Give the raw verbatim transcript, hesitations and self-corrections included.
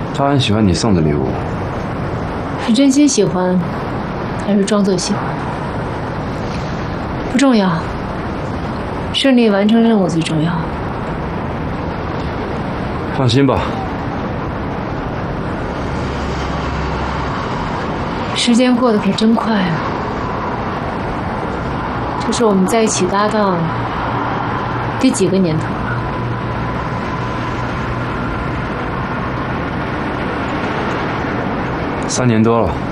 他很喜欢你送的礼物。 是真心喜欢，还是装作喜欢？不重要，顺利完成任务最重要。 放心吧。 时间过得可真快啊！这是我们在一起搭档第几个年头了？ 三年多了。